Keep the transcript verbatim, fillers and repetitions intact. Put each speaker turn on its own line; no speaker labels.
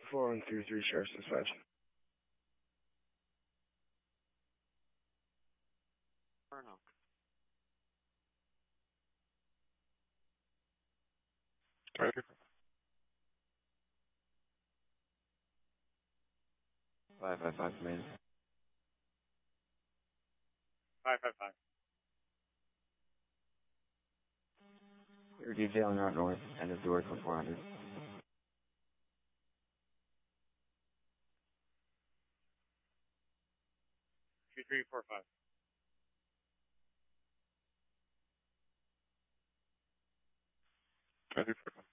four one three three, Sheriff's Dispatch.
Ready?
Five five five, man.
Five five five.
You're detailing out north, end of door for four hundred.
Two three four five. Ready for